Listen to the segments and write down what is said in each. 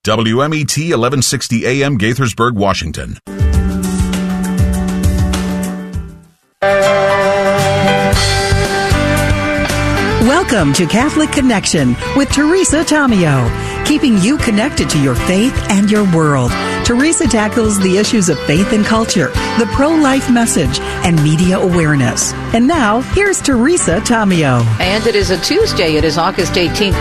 WMET 1160 AM Gaithersburg, Washington. Welcome to Catholic Connection with Teresa Tomeo, keeping you connected to your faith and your world. Teresa tackles the issues of faith and culture, the pro-life message, and media awareness. And now, here's Teresa Tomeo. And it is a Tuesday. It is August 18th,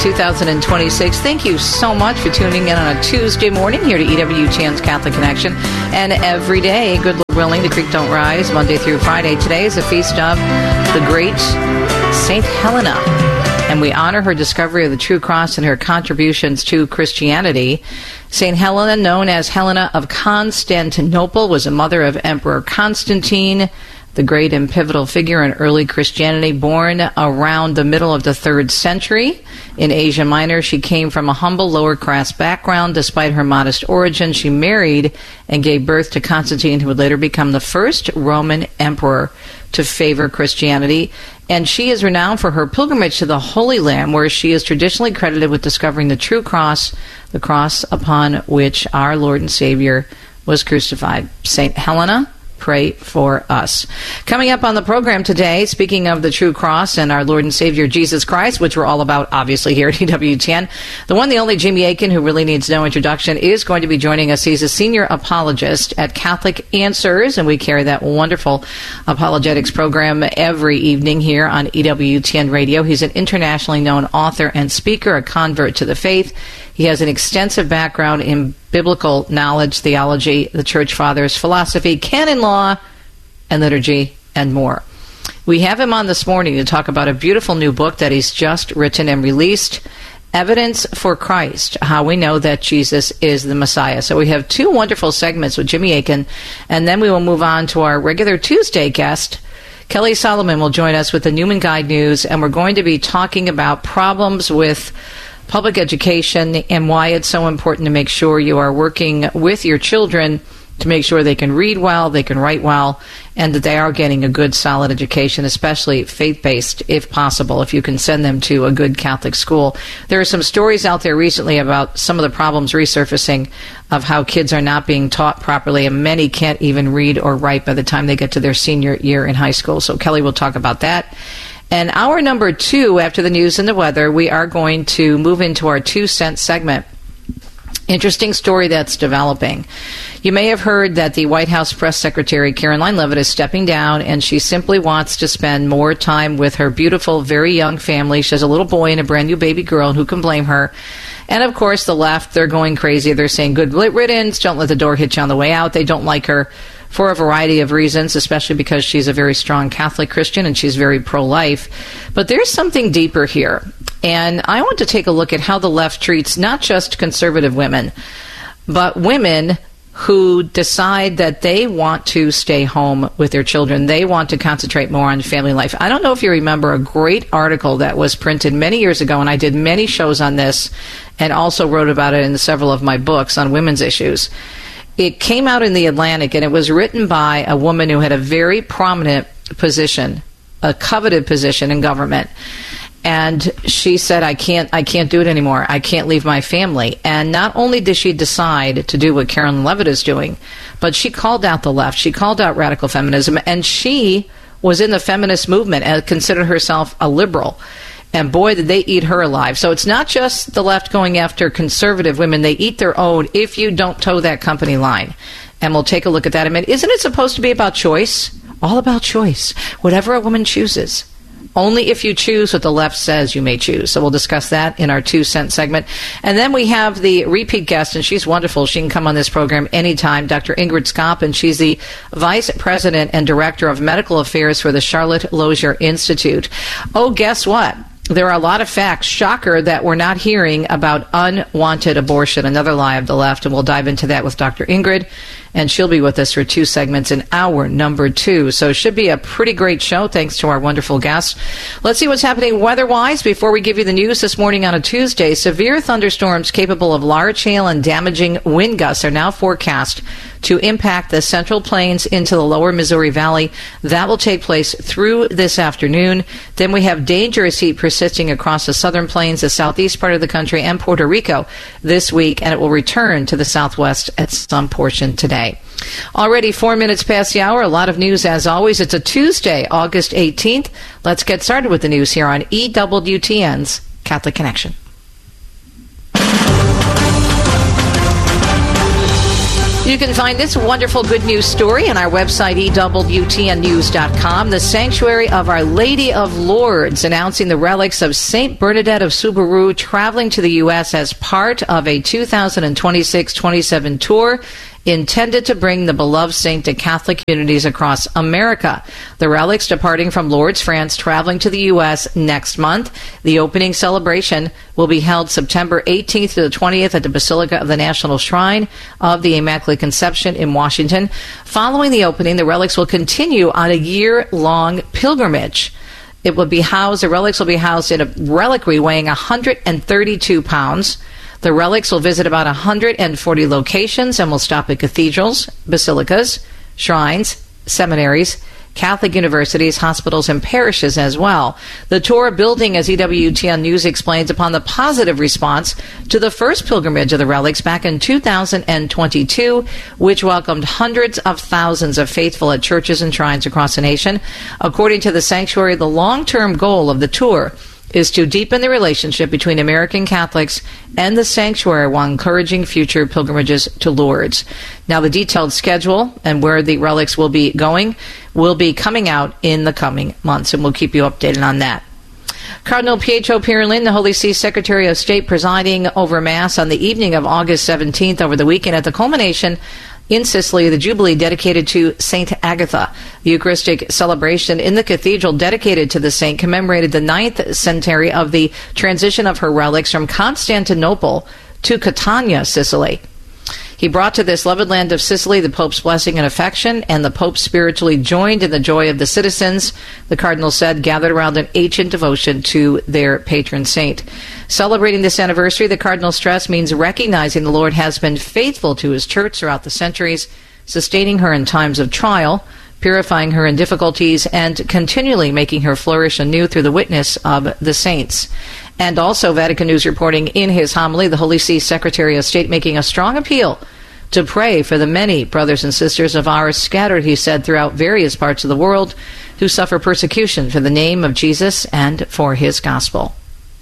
2026. Thank you so much for tuning in on a Tuesday morning here to EWTN's Catholic Connection. And every day, good Lord willing, the creek don't rise, Monday through Friday. Today is a feast of the great Saint Helena. And we honor her discovery of the true cross and her contributions to Christianity. St. Helena, known as Helena of Constantinople, was a mother of Emperor Constantine, the great and pivotal figure in early Christianity, born around the middle of the 3rd century. In Asia Minor, she came from a humble lower-class background. Despite her modest origin, she married and gave birth to Constantine, who would later become the first Roman emperor to favor Christianity. And she is renowned for her pilgrimage to the Holy Land, where she is traditionally credited with discovering the true cross, the cross upon which our Lord and Savior was crucified. St. Helena, pray for us. Coming up on the program today, speaking of the true cross and our Lord and Savior Jesus Christ, which we're all about, obviously, here at EWTN, the one, the only Jimmy Akin, who really needs no introduction, is going to be joining us. He's a senior apologist at Catholic Answers, and we carry that wonderful apologetics program every evening here on EWTN Radio. He's an internationally known author and speaker, a convert to the faith. He has an extensive background in biblical knowledge, theology, the Church Fathers, philosophy, canon law, and liturgy, and more. We have him on this morning to talk about a beautiful new book that he's just written and released, Evidence for Christ, How We Know That Jesus is the Messiah. So we have two wonderful segments with Jimmy Akin, and then we will move on to our regular Tuesday guest. Kelly Solomon will join us with the Newman Guide News, and we're going to be talking about problems with public education and why it's so important to make sure you are working with your children to make sure they can read well, they can write well, and that they are getting a good, solid education, especially faith-based, if possible, if you can send them to a good Catholic school. There are some stories out there recently about some of the problems resurfacing of how kids are not being taught properly, and many can't even read or write by the time they get to their senior year in high school. So Kelly will talk about that. And hour number 2, after the news and the weather, we are going to move into our 2 cent segment. Interesting story that's developing. You may have heard that the White House Press Secretary, Caroline Leavitt, is stepping down, and she simply wants to spend more time with her beautiful, very young family. She has a little boy and a brand new baby girl, and who can blame her? And, of course, the left, they're going crazy. They're saying, good riddance, don't let the door hit you on the way out. They don't like her for a variety of reasons, especially because she's a very strong Catholic Christian and she's very pro-life. But there's something deeper here. And I want to take a look at how the left treats not just conservative women, but women who decide that they want to stay home with their children. They want to concentrate more on family life. I don't know if you remember a great article that was printed many years ago, and I did many shows on this and also wrote about it in several of my books on women's issues. It came out in the Atlantic, and it was written by a woman who had a very prominent position, a coveted position in government. And she said, I can't do it anymore. I can't leave my family. And not only did she decide to do what Caroline Leavitt is doing, but she called out the left. She called out radical feminism. And she was in the feminist movement and considered herself a liberal. And boy, did they eat her alive. So it's not just the left going after conservative women. They eat their own if you don't toe that company line. And we'll take a look at that in a minute. Isn't it supposed to be about choice? All about choice. Whatever a woman chooses. Only if you choose what the left says you may choose. So we'll discuss that in our 2 cent segment. And then we have the repeat guest, and she's wonderful. She can come on this program anytime, Dr. Ingrid Skopp, and she's the Vice President and Director of Medical Affairs for the Charlotte Lozier Institute. Oh, guess what? There are a lot of facts, shocker, that we're not hearing about unwanted abortion, another lie of the left, and we'll dive into that with Dr. Ingrid, and she'll be with us for 2 segments in hour number 2. So it should be a pretty great show, thanks to our wonderful guests. Let's see what's happening weather-wise before we give you the news this morning on a Tuesday. Severe thunderstorms capable of large hail and damaging wind gusts are now forecast to impact the Central Plains into the lower Missouri Valley. That will take place through this afternoon. Then we have dangerous heat persisting persisting across the southern plains, the southeast part of the country, and Puerto Rico this week, and it will return to the southwest at some portion today. Already 4 minutes past the hour. A lot of news as always. It's a Tuesday, August 18th. Let's get started with the news here on EWTN's Catholic Connection. You can find this wonderful good news story on our website, EWTNnews.com. The Sanctuary of Our Lady of Lourdes announcing the relics of St. Bernadette of Subaru traveling to the U.S. as part of a 2026-27 tour intended to bring the beloved saint to Catholic communities across America. The relics departing from Lourdes, France, traveling to the U.S. next month. The opening celebration will be held September 18th to the 20th at the Basilica of the National Shrine of the Immaculate Conception in Washington. Following the opening, the relics will continue on a year-long pilgrimage. The relics will be housed in a reliquary weighing 132 pounds. The relics will visit about 140 locations and will stop at cathedrals, basilicas, shrines, seminaries, Catholic universities, hospitals, and parishes as well. The tour building, as EWTN News explains, upon the positive response to the first pilgrimage of the relics back in 2022, which welcomed hundreds of thousands of faithful at churches and shrines across the nation. According to the sanctuary, the long-term goal of the tour is to deepen the relationship between American Catholics and the sanctuary while encouraging future pilgrimages to Lourdes. Now, the detailed schedule and where the relics will be going will be coming out in the coming months, and we'll keep you updated on that. Cardinal Pietro Parolin, the Holy See Secretary of State, presiding over Mass on the evening of August 17th over the weekend at the culmination in Sicily, the Jubilee dedicated to Saint Agatha. The Eucharistic celebration in the cathedral dedicated to the saint commemorated the 9th centenary of the transition of her relics from Constantinople to Catania, Sicily. He brought to this loved land of Sicily the Pope's blessing and affection, and the Pope spiritually joined in the joy of the citizens, the Cardinal said, gathered around an ancient devotion to their patron saint. Celebrating this anniversary, the Cardinal stressed, means recognizing the Lord has been faithful to his church throughout the centuries, sustaining her in times of trial, purifying her in difficulties, and continually making her flourish anew through the witness of the saints. And also, Vatican News reporting in his homily, the Holy See Secretary of State making a strong appeal to pray for the many brothers and sisters of ours scattered, he said, throughout various parts of the world who suffer persecution for the name of Jesus and for his gospel.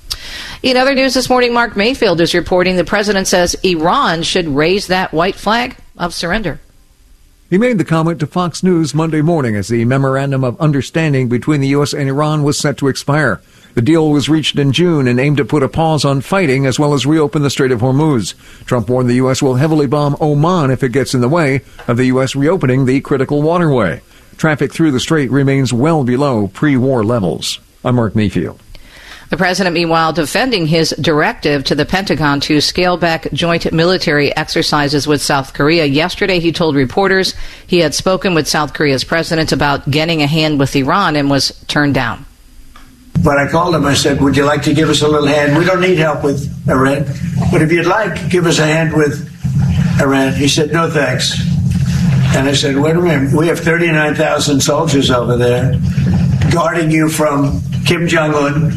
In other news this morning, Mark Mayfield is reporting the president says Iran should raise that white flag of surrender. He made the comment to Fox News Monday morning as the memorandum of understanding between the U.S. and Iran was set to expire. The deal was reached in June and aimed to put a pause on fighting as well as reopen the Strait of Hormuz. Trump warned the U.S. will heavily bomb Oman if it gets in the way of the U.S. reopening the critical waterway. Traffic through the strait remains well below pre-war levels. I'm Mark Mayfield. The president, meanwhile, defending his directive to the Pentagon to scale back joint military exercises with South Korea. Yesterday, he told reporters he had spoken with South Korea's president about getting a hand with Iran and was turned down. But I called him, I said, would you like to give us a little hand? We don't need help with Iran, but if you'd like, give us a hand with Iran. He said, no thanks. And I said, wait a minute, we have 39,000 soldiers over there guarding you from Kim Jong-un.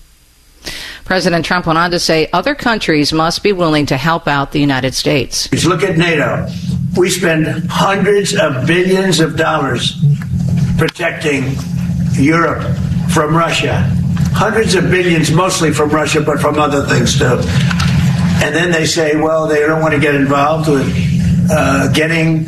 President Trump went on to say other countries must be willing to help out the United States. Look at NATO. We spend hundreds of billions of dollars protecting Europe from Russia. Hundreds of billions, mostly from Russia, but from other things too. And then they say, well, they don't want to get involved with guarding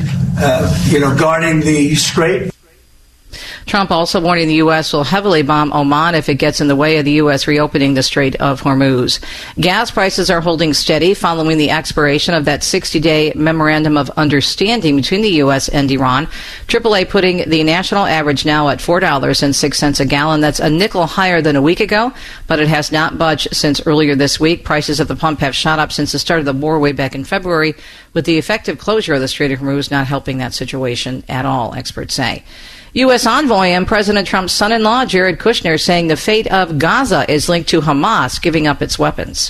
the strait. Trump also warning the U.S. will heavily bomb Oman if it gets in the way of the U.S. reopening the Strait of Hormuz. Gas prices are holding steady following the expiration of that 60-day memorandum of understanding between the U.S. and Iran. AAA putting the national average now at $4.06 a gallon. That's a nickel higher than a week ago, but it has not budged since earlier this week. Prices at the pump have shot up since the start of the war way back in February, with the effective closure of the Strait of Hormuz not helping that situation at all, experts say. U.S. envoy and President Trump's son-in-law, Jared Kushner, saying the fate of Gaza is linked to Hamas giving up its weapons.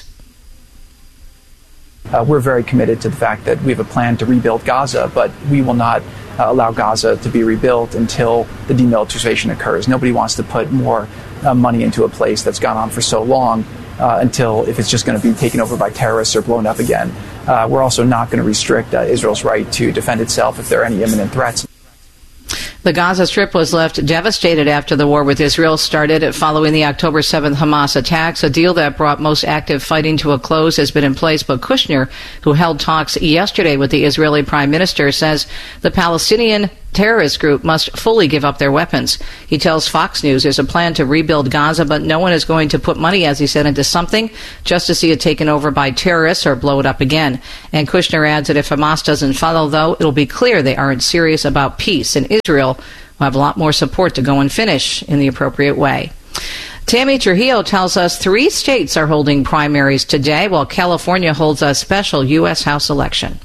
We're very committed to the fact that we have a plan to rebuild Gaza, but we will not allow Gaza to be rebuilt until the demilitarization occurs. Nobody wants to put more money into a place that's gone on for so long until if it's just going to be taken over by terrorists or blown up again. We're also not going to restrict Israel's right to defend itself if there are any imminent threats. The Gaza Strip was left devastated after the war with Israel started following the October 7th Hamas attacks. A deal that brought most active fighting to a close has been in place, but Kushner, who held talks yesterday with the Israeli prime minister, says the Palestinian terrorist group must fully give up their weapons. He tells Fox News there's a plan to rebuild Gaza, but no one is going to put money, as he said, into something just to see it taken over by terrorists or blow it up again. And Kushner adds that if Hamas doesn't follow, though, it'll be clear they aren't serious about peace, and Israel will have a lot more support to go and finish in the appropriate way. Tammy Trujillo tells us 3 states are holding primaries today, while California holds a special U.S. House election.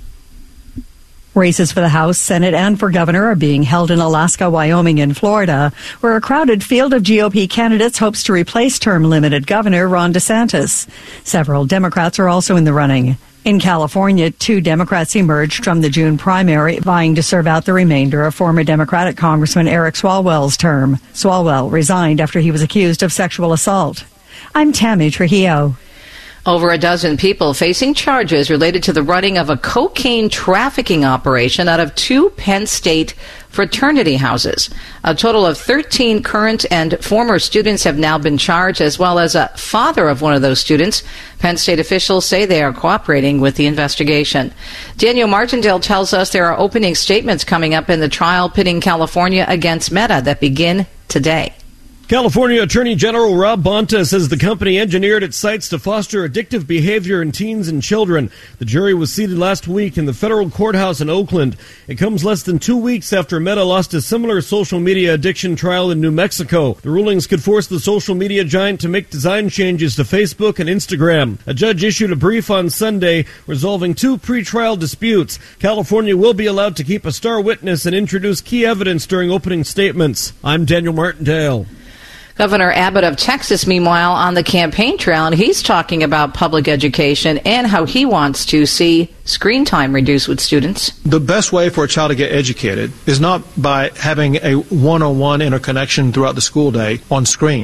Races for the House, Senate, and for governor are being held in Alaska, Wyoming, and Florida, where a crowded field of GOP candidates hopes to replace term-limited Governor Ron DeSantis. Several Democrats are also in the running. In California, 2 Democrats emerged from the June primary, vying to serve out the remainder of former Democratic Congressman Eric Swalwell's term. Swalwell resigned after he was accused of sexual assault. I'm Tammy Trujillo. Over a dozen people facing charges related to the running of a cocaine trafficking operation out of 2 Penn State fraternity houses. A total of 13 current and former students have now been charged, as well as a father of one of those students. Penn State officials say they are cooperating with the investigation. Daniel Martindale tells us there are opening statements coming up in the trial pitting California against Meta that begin today. California Attorney General Rob Bonta says the company engineered its sites to foster addictive behavior in teens and children. The jury was seated last week in the federal courthouse in Oakland. It comes less than 2 weeks after Meta lost a similar social media addiction trial in New Mexico. The rulings could force the social media giant to make design changes to Facebook and Instagram. A judge issued a brief on Sunday resolving 2 pretrial disputes. California will be allowed to keep a star witness and introduce key evidence during opening statements. I'm Daniel Martindale. Governor Abbott of Texas, meanwhile, on the campaign trail, and he's talking about public education and how he wants to see screen time reduced with students. The best way for a child to get educated is not by having a one-on-one interconnection throughout the school day on screen.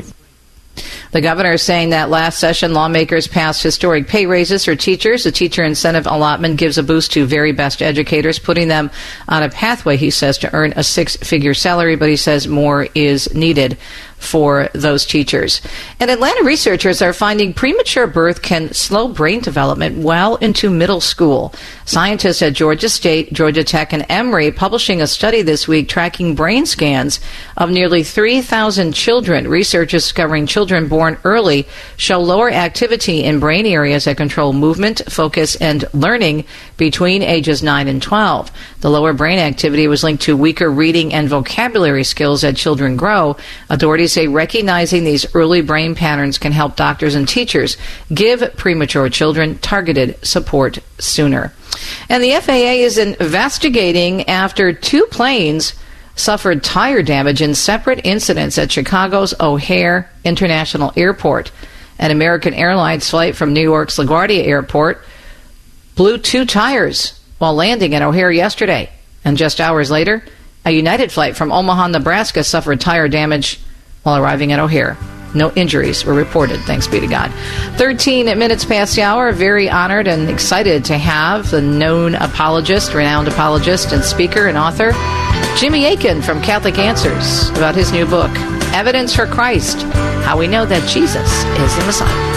The governor is saying that last session, lawmakers passed historic pay raises for teachers. The teacher incentive allotment gives a boost to very best educators, putting them on a pathway, he says, to earn a 6-figure salary, but he says more is needed for those teachers. And Atlanta researchers are finding premature birth can slow brain development well into middle school. Scientists at Georgia State, Georgia Tech, and Emory publishing a study this week tracking brain scans of nearly 3,000 children. Researchers discovering children born early show lower activity in brain areas that control movement, focus, and learning between ages 9 and 12. The lower brain activity was linked to weaker reading and vocabulary skills as children grow. Authorities say recognizing these early brain patterns can help doctors and teachers give premature children targeted support sooner. And the FAA is investigating after 2 planes suffered tire damage in separate incidents at Chicago's O'Hare International Airport. An American Airlines flight from New York's LaGuardia Airport blew 2 tires while landing at O'Hare yesterday. And just hours later, a United flight from Omaha, Nebraska suffered tire damage while arriving at O'Hare. No injuries were reported, thanks be to God. 13 minutes past the hour. Very honored and excited to have the known apologist, renowned apologist and speaker and author, Jimmy Akin from Catholic Answers, about his new book, Evidence for Christ, How We Know That Jesus is the Messiah.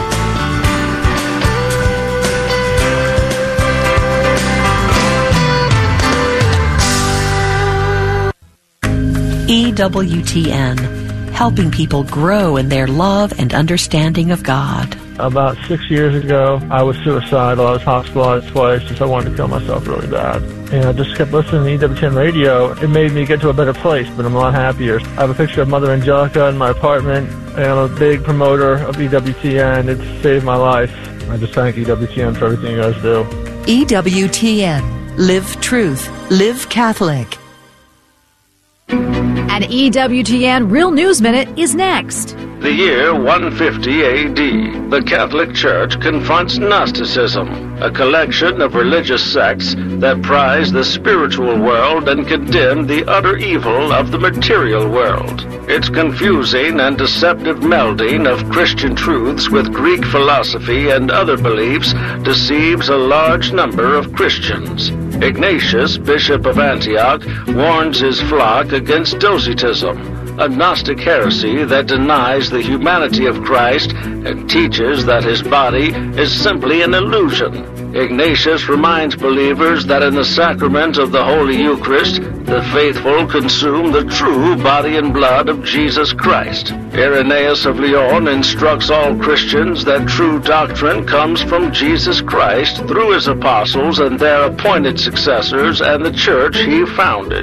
EWTN, helping people grow in their love and understanding of God. About 6 years ago, I was suicidal. I was hospitalized twice because I wanted to kill myself really bad. And I just kept listening to EWTN radio. It made me get to a better place, but I'm a lot happier. I have a picture of Mother Angelica in my apartment, and I'm a big promoter of EWTN. It's saved my life. I just thank EWTN for everything you guys do. EWTN. Live truth. Live Catholic. An EWTN Real News Minute is next. The year 150 AD, the Catholic Church confronts Gnosticism, a collection of religious sects that prize the spiritual world and condemn the utter evil of the material world. Its confusing and deceptive melding of Christian truths with Greek philosophy and other beliefs deceives a large number of Christians. Ignatius, Bishop of Antioch, warns his flock against Docetism, a Gnostic heresy that denies the humanity of Christ and teaches that his body is simply an illusion. Ignatius reminds believers that in the sacrament of the Holy Eucharist, the faithful consume the true body and blood of Jesus Christ. Irenaeus of Lyon instructs all Christians that true doctrine comes from Jesus Christ through his apostles and their appointed successors and the church he founded.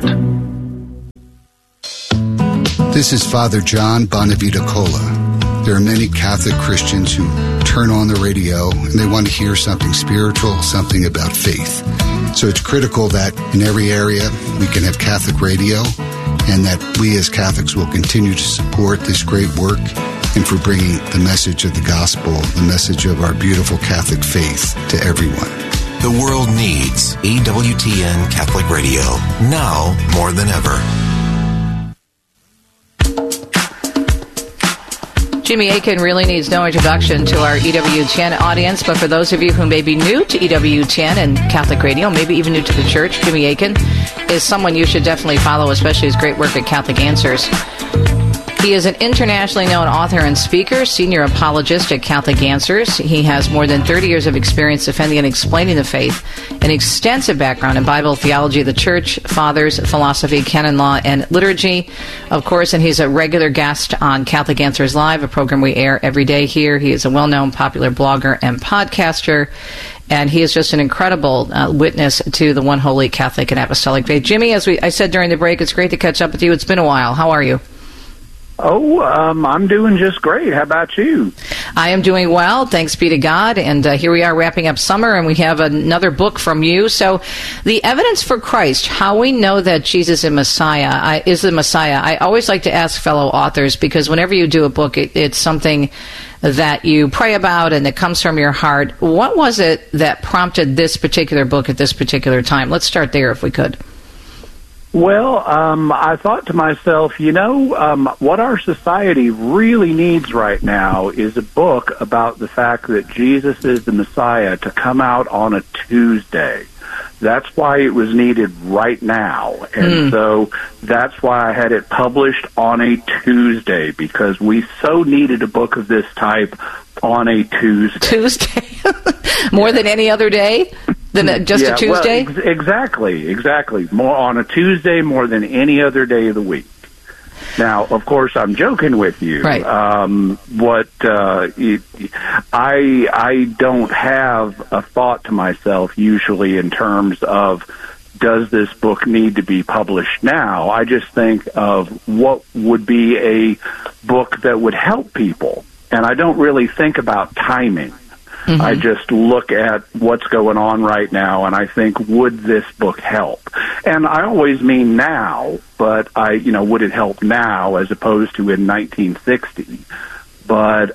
This is Father John Bonavita Cola. There are many Catholic Christians who turn on the radio and they want to hear something spiritual, something about faith. So it's critical that in every area we can have Catholic radio and that we as Catholics will continue to support this great work and for bringing the message of the gospel, the message of our beautiful Catholic faith to everyone. The world needs EWTN Catholic Radio now more than ever. Jimmy Akin really needs no introduction to our EWTN audience, but for those of you who may be new to EWTN and Catholic Radio, maybe even new to the church, Jimmy Akin is someone you should definitely follow, especially his great work at Catholic Answers. He is an internationally known author and speaker, senior apologist at Catholic Answers. He has more than 30 years of experience defending and explaining the faith, an extensive background in Bible theology of the Church, Fathers, philosophy, canon law, and liturgy, of course, and he's a regular guest on Catholic Answers Live, a program we air every day here. He is a well-known popular blogger and podcaster, and he is just an incredible witness to the one holy Catholic and Apostolic faith. Jimmy, as I said during the break, it's great to catch up with you. It's been a while. How are you? I'm doing just great. How about you? I am doing well, thanks be to God. And here we are wrapping up summer, and we have another book from you. So, the evidence for Christ, how we know that Jesus is the Messiah. I always like to ask fellow authors, because whenever you do a book, it's something that you pray about and it comes from your heart. What was it that prompted this particular book at this particular time? Let's start there if we could. Well, I thought to myself, what our society really needs right now is a book about the fact that Jesus is the Messiah to come out on a Tuesday. That's why it was needed right now. And so that's why I had it published on a Tuesday, because we so needed a book of this type on a Tuesday. Tuesday? More than any other day? A Tuesday? Well, exactly. More on a Tuesday more than any other day of the week. Now, of course, I'm joking with you. Right. I don't have a thought to myself usually in terms of, does this book need to be published now? I just think of what would be a book that would help people. And I don't really think about timing. Mm-hmm. I just look at what's going on right now, and I think, would this book help? And I always mean now, but would it help now as opposed to in 1960? But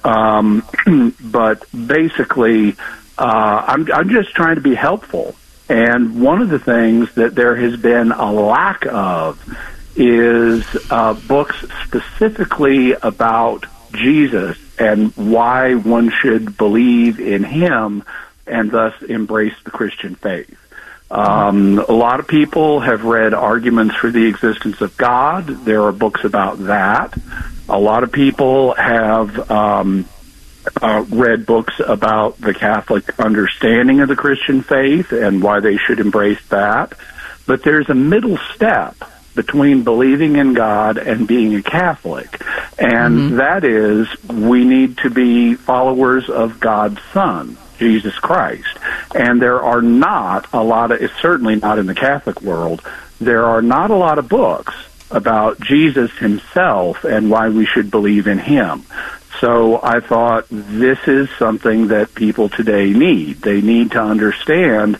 basically, I'm just trying to be helpful. And one of the things that there has been a lack of is books specifically about Jesus and why one should believe in him and thus embrace the Christian faith. A lot of people have read arguments for the existence of God. There are books about that. A lot of people have read books about the Catholic understanding of the Christian faith and why they should embrace that. But there's a middle step between believing in God and being a Catholic. And that is, we need to be followers of God's Son, Jesus Christ. And there are not a lot of, it's certainly not in the Catholic world, there are not a lot of books about Jesus himself and why we should believe in him. So I thought this is something that people today need. They need to understand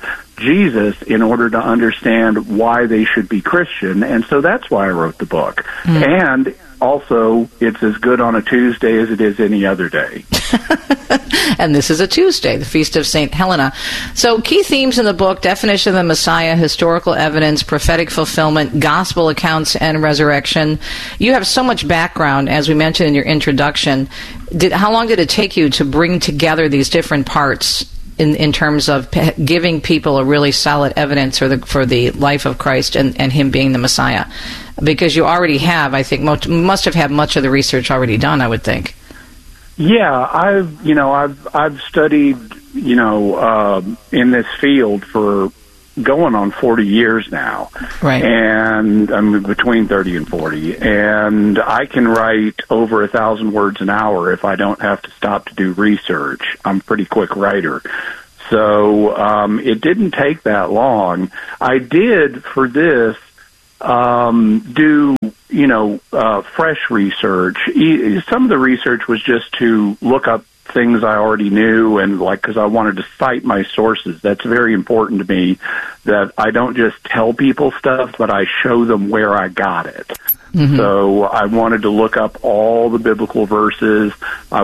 Jesus in order to understand why they should be Christian, and so that's why I wrote the book. And also, it's as good on a Tuesday as it is any other day. And this is a Tuesday, the Feast of St. Helena. So key themes in the book: definition of the Messiah, historical evidence, prophetic fulfillment, gospel accounts, and resurrection. You have so much background, as we mentioned in your introduction. How long did it take you to bring together these different parts in terms of giving people a really solid evidence for the life of Christ and Him being the Messiah? Because you already have, I think, must have had much of the research already done, I would think. Yeah, I've studied, in this field for going on 40 years now. Right. And I'm between 30 and 40. And I can write over 1,000 words an hour if I don't have to stop to do research. I'm a pretty quick writer. So it didn't take that long. I did, for this, do fresh research. Some of the research was just to look up things I already knew, and because I wanted to cite my sources. That's very important to me, that I don't just tell people stuff, but I show them where I got it. Mm-hmm. So I wanted to look up all the biblical verses. But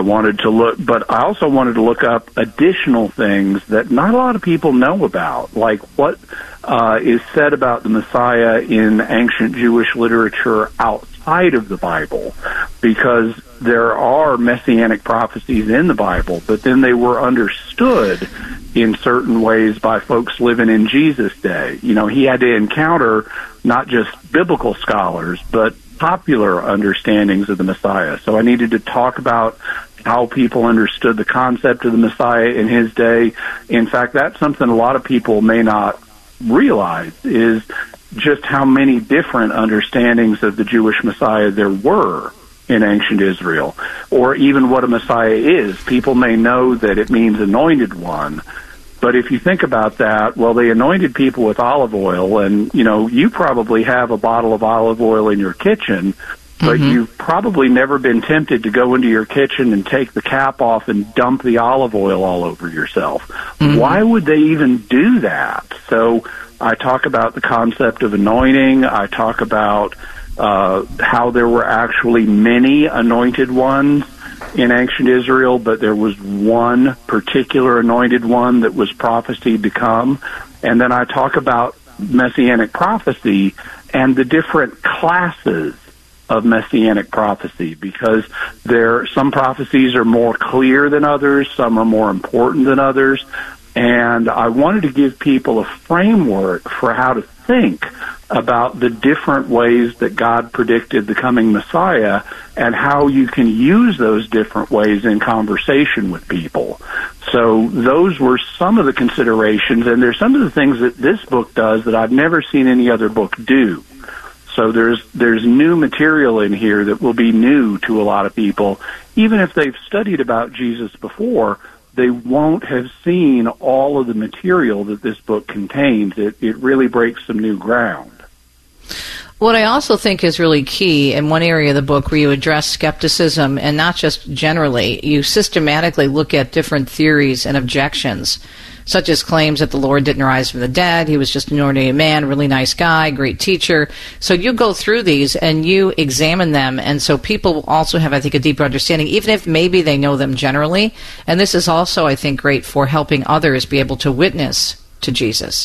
I also wanted to look up additional things that not a lot of people know about, like what is said about the Messiah in ancient Jewish literature outside of the Bible, because there are messianic prophecies in the Bible, but then they were understood in certain ways by folks living in Jesus' day. He had to encounter not just biblical scholars, but popular understandings of the Messiah. So I needed to talk about how people understood the concept of the Messiah in his day. In fact, that's something a lot of people may not realize, is just how many different understandings of the Jewish Messiah there were in ancient Israel, or even what a Messiah is. People may know that it means anointed one, but if you think about that, well, they anointed people with olive oil, and, you probably have a bottle of olive oil in your kitchen, but you've probably never been tempted to go into your kitchen and take the cap off and dump the olive oil all over yourself. Why would they even do that? So I talk about the concept of anointing. I talk about how there were actually many anointed ones in ancient Israel, but there was one particular anointed one that was prophesied to come. And then I talk about messianic prophecy and the different classes of messianic prophecy, because some prophecies are more clear than others, some are more important than others, and I wanted to give people a framework for how to think about the different ways that God predicted the coming Messiah and how you can use those different ways in conversation with people. So those were some of the considerations, and there's some of the things that this book does that I've never seen any other book do. So there's new material in here that will be new to a lot of people. Even if they've studied about Jesus before, they won't have seen all of the material that this book contains. It really breaks some new ground. What I also think is really key in one area of the book where you address skepticism, and not just generally, you systematically look at different theories and objections, such as claims that the Lord didn't rise from the dead, he was just an ordinary man, really nice guy, great teacher. So you go through these and you examine them, and so people will also have, I think, a deeper understanding, even if maybe they know them generally. And this is also, I think, great for helping others be able to witness to Jesus.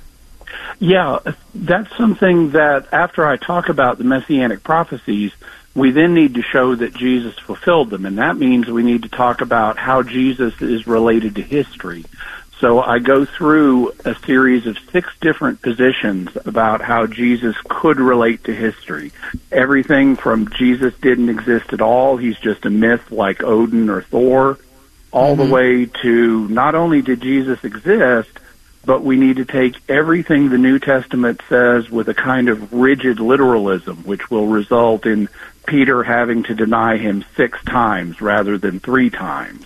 Yeah, that's something that after I talk about the messianic prophecies, we then need to show that Jesus fulfilled them, and that means we need to talk about how Jesus is related to history. So I go through a series of 6 different positions about how Jesus could relate to history. Everything from Jesus didn't exist at all, he's just a myth like Odin or Thor, all the way to not only did Jesus exist, but we need to take everything the New Testament says with a kind of rigid literalism, which will result in Peter having to deny him 6 times rather than 3 times.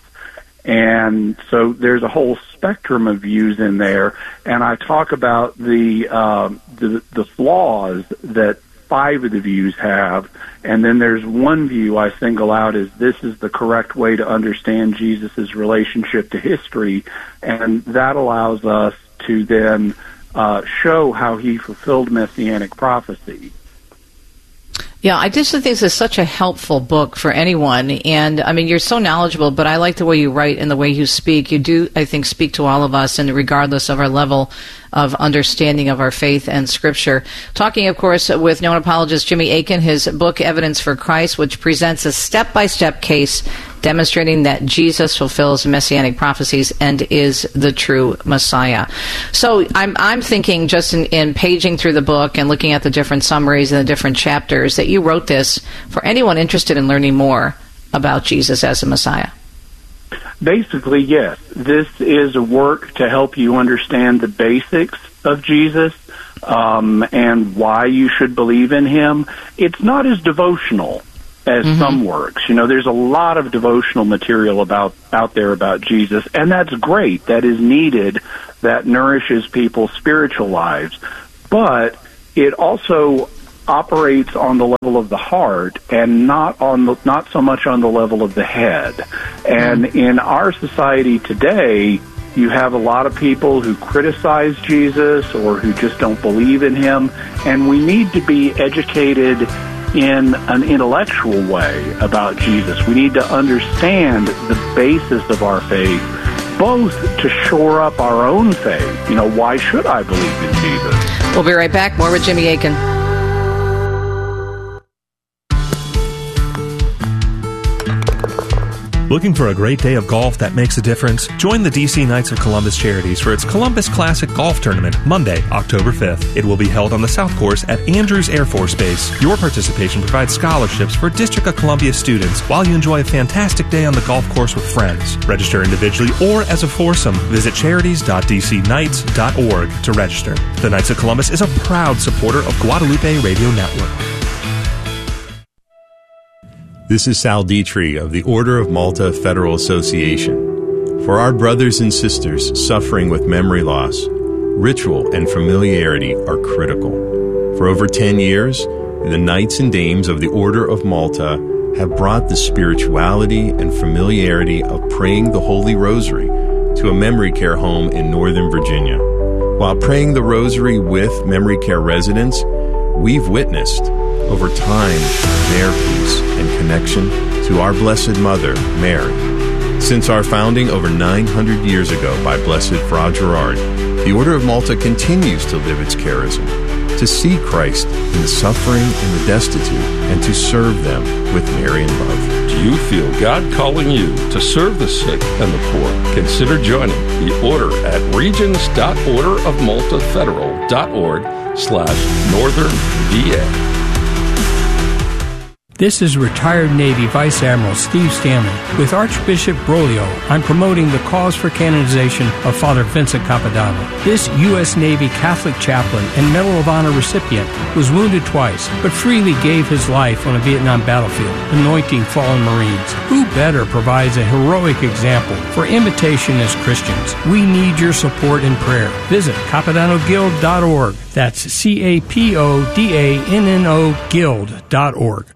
And so there's a whole spectrum of views in there, and I talk about the flaws that 5 of the views have, and then there's one view I single out as this is the correct way to understand Jesus' relationship to history, and that allows us to then show how he fulfilled Messianic prophecy. Yeah, I just think this is such a helpful book for anyone. And, I mean, you're so knowledgeable, but I like the way you write and the way you speak. You do, I think, speak to all of us, and regardless of our level of understanding of our faith and Scripture. Talking, of course, with known apologist Jimmy Akin, his book, Evidence for Christ, which presents a step-by-step case demonstrating that Jesus fulfills Messianic prophecies and is the true Messiah. So I'm thinking, just in paging through the book and looking at the different summaries and the different chapters, that you wrote this for anyone interested in learning more about Jesus as a Messiah. Basically, yes. This is a work to help you understand the basics of Jesus and why you should believe in him. It's not as devotional as some works. You know, there's a lot of devotional material out there about Jesus, and that's great. That is needed. That nourishes people's spiritual lives. But it also operates on the level of the heart and not so much on the level of the head. And in our society today, you have a lot of people who criticize Jesus or who just don't believe in him, and we need to be educated in an intellectual way about Jesus. We need to understand the basis of our faith, both to shore up our own faith. You know, why should I believe in Jesus? We'll be right back. More with Jimmy Akin. Looking for a great day of golf that makes a difference? Join the DC Knights of Columbus Charities for its Columbus Classic Golf Tournament, Monday, October 5th. It will be held on the South Course at Andrews Air Force Base. Your participation provides scholarships for District of Columbia students while you enjoy a fantastic day on the golf course with friends. Register individually or as a foursome. Visit charities.dcknights.org to register. The Knights of Columbus is a proud supporter of Guadalupe Radio Network. This is Sal Dietrich of the Order of Malta Federal Association. For our brothers and sisters suffering with memory loss, ritual and familiarity are critical. For over 10 years, the Knights and Dames of the Order of Malta have brought the spirituality and familiarity of praying the Holy Rosary to a memory care home in Northern Virginia. While praying the Rosary with memory care residents, we've witnessed, over time, their peace and connection to our Blessed Mother, Mary. Since our founding over 900 years ago by Blessed Fra Gerard, the Order of Malta continues to live its charism, to see Christ in the suffering and the destitute, and to serve them with Marian love. Do you feel God calling you to serve the sick and the poor? Consider joining the Order at regions.orderofmaltafederal.org/northernva. This is retired Navy Vice Admiral Steve Stanley. With Archbishop Broglio, I'm promoting the cause for canonization of Father Vincent Capodanno. This U.S. Navy Catholic chaplain and Medal of Honor recipient was wounded twice, but freely gave his life on a Vietnam battlefield, anointing fallen Marines. Who better provides a heroic example for imitation as Christians? We need your support and prayer. Visit CapodannoGuild.org. That's CAPODANNO Guild.org.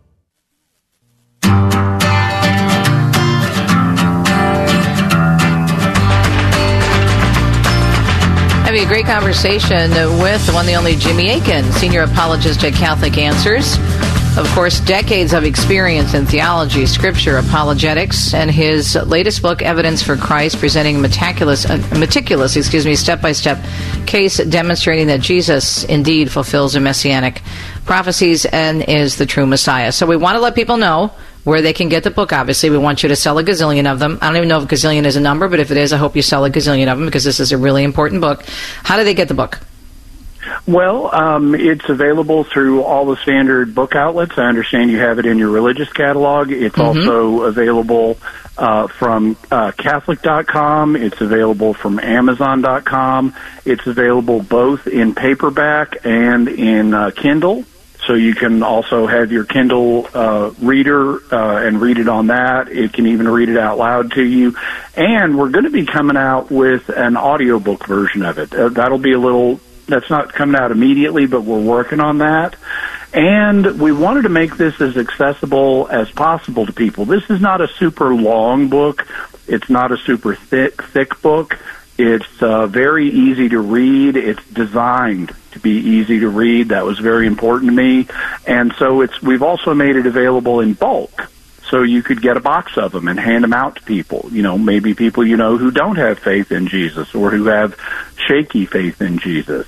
Having a great conversation with the one, the only Jimmy Akin, senior apologist at Catholic Answers. Of course, decades of experience in theology, scripture, apologetics, and his latest book, Evidence for Christ, presenting a meticulous, step-by-step case demonstrating that Jesus indeed fulfills the messianic prophecies and is the true Messiah. So we want to let people know where they can get the book. Obviously, we want you to sell a gazillion of them. I don't even know if gazillion is a number, but if it is, I hope you sell a gazillion of them because this is a really important book. How do they get the book? Well, it's available through all the standard book outlets. I understand you have it in your religious catalog. It's also available from Catholic.com. It's available from Amazon.com. It's available both in paperback and in Kindle. So you can also have your Kindle reader and read it on that. It can even read it out loud to you. And we're going to be coming out with an audiobook version of it. That'll be that's not coming out immediately, but we're working on that. And we wanted to make this as accessible as possible to people. This is not a super long book. It's not a super thick book. It's very easy to read. It's designed to be easy to read. That was very important to me. And so we've also made it available in bulk. So you could get a box of them and hand them out to people. Maybe people who don't have faith in Jesus or who have shaky faith in Jesus.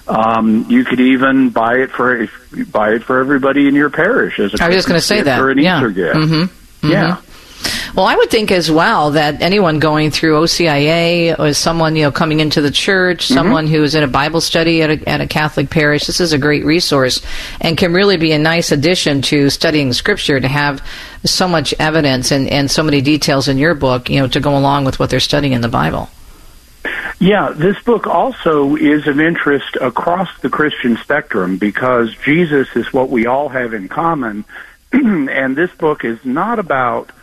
You could even buy it for everybody in your parish as a I was just going to say that. Or an Easter gift. Mm-hmm. Yeah. Well, I would think as well that anyone going through OCIA or someone, coming into the church, someone who is in a Bible study at a Catholic parish, this is a great resource and can really be a nice addition to studying Scripture to have so much evidence and so many details in your book, to go along with what they're studying in the Bible. Yeah, this book also is of interest across the Christian spectrum because Jesus is what we all have in common, and this book is not about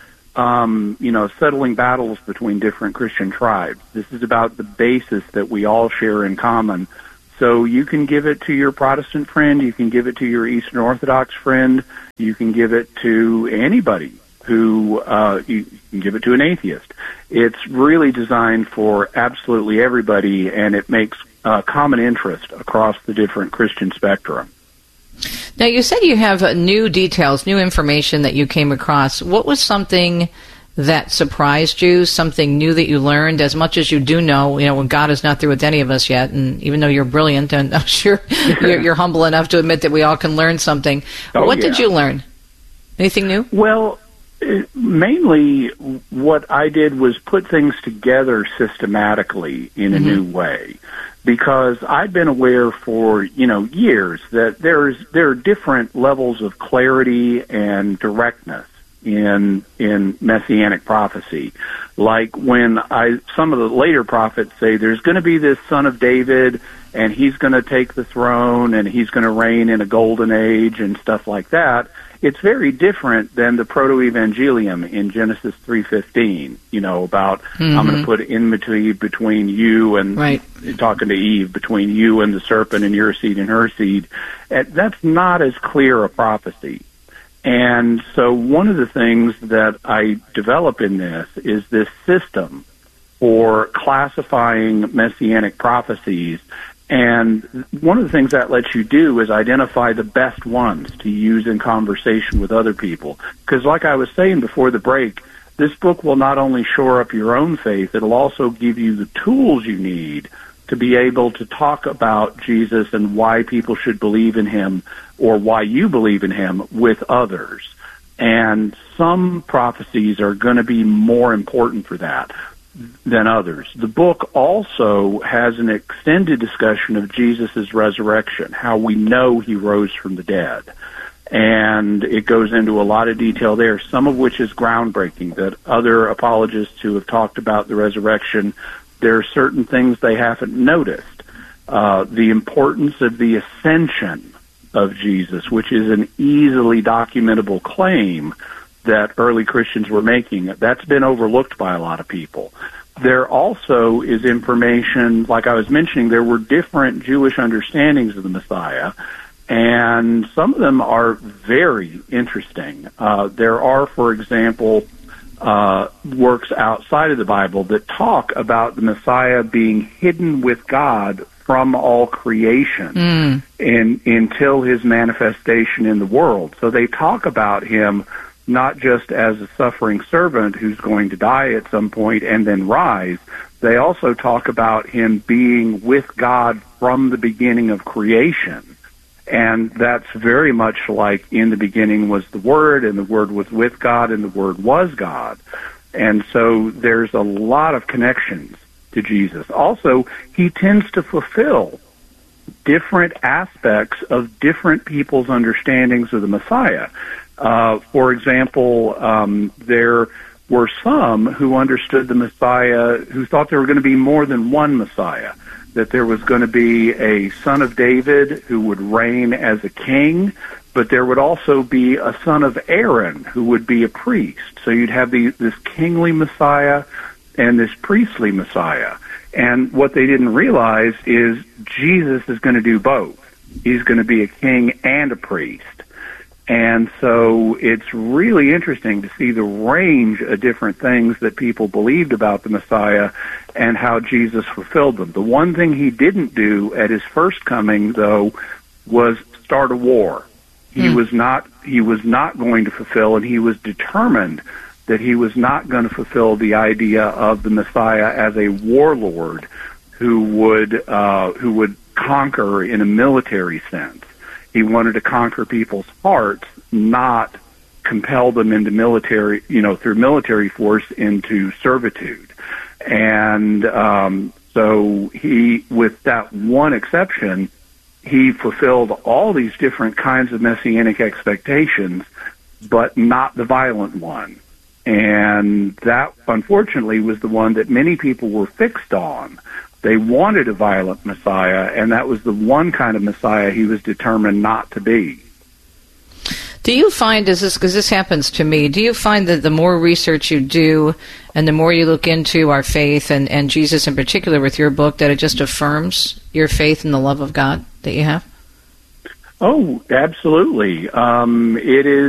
settling battles between different Christian tribes. This is about the basis that we all share in common. So you can give it to your Protestant friend, you can give it to your Eastern Orthodox friend, you can give it to anybody who, you can give it to an atheist. It's really designed for absolutely everybody, and it makes common interest across the different Christian spectrum. Now, you said you have new details, new information that you came across. What was something that surprised you, something new that you learned, as much as you do know, when God is not through with any of us yet, and even though you're brilliant, and I'm sure you're humble enough to admit that we all can learn something. What did you learn? Anything new? Well, mainly what I did was put things together systematically in a new way. Because I've been aware for, years that there are different levels of clarity and directness in messianic prophecy. Like when some of the later prophets say there's going to be this son of David and he's going to take the throne and he's going to reign in a golden age and stuff like that. It's very different than the proto-evangelium in Genesis 3:15, about I'm going to put enmity between you and talking to Eve, between you and the serpent and your seed and her seed. That's not as clear a prophecy. And so one of the things that I develop in this is this system for classifying messianic prophecies. And one of the things that lets you do is identify the best ones to use in conversation with other people. Because like I was saying before the break, this book will not only shore up your own faith, it'll also give you the tools you need to be able to talk about Jesus and why people should believe in him or why you believe in him with others. And some prophecies are going to be more important for that than others. The book also has an extended discussion of Jesus' resurrection, how we know he rose from the dead. And it goes into a lot of detail there, some of which is groundbreaking, that other apologists who have talked about the resurrection, there are certain things they haven't noticed. The importance of the ascension of Jesus, which is an easily documentable claim that early Christians were making. That's been overlooked by a lot of people. There also is information, like I was mentioning, there were different Jewish understandings of the Messiah, and some of them are very interesting. There are, for example, works outside of the Bible that talk about the Messiah being hidden with God from all creation until his manifestation in the world. So they talk about him not just as a suffering servant who's going to die at some point and then rise. They also talk about him being with God from the beginning of creation. And that's very much like in the beginning was the Word, and the Word was with God, and the Word was God. And so there's a lot of connections to Jesus. Also, he tends to fulfill different aspects of different people's understandings of the Messiah. For example, there were some who understood the Messiah, who thought there were going to be more than one Messiah, that there was going to be a son of David who would reign as a king, but there would also be a son of Aaron who would be a priest. So you'd have this kingly Messiah and this priestly Messiah. And what they didn't realize is Jesus is going to do both. He's going to be a king and a priest. And so it's really interesting to see the range of different things that people believed about the Messiah and how Jesus fulfilled them. The one thing he didn't do at his first coming, though, was start a war. He was not going to fulfill, and he was determined that he was not going to fulfill the idea of the Messiah as a warlord who would conquer in a military sense. He wanted to conquer people's hearts, not compel them into military, through military force into servitude. And so he, with that one exception, he fulfilled all these different kinds of messianic expectations, but not the violent one. And that, unfortunately, was the one that many people were fixed on. They wanted a violent Messiah, and that was the one kind of Messiah he was determined not to be. Do you find, because this happens to me, do you find that the more research you do and the more you look into our faith and Jesus in particular with your book, that it just affirms your faith and the love of God that you have? Oh, absolutely. It is.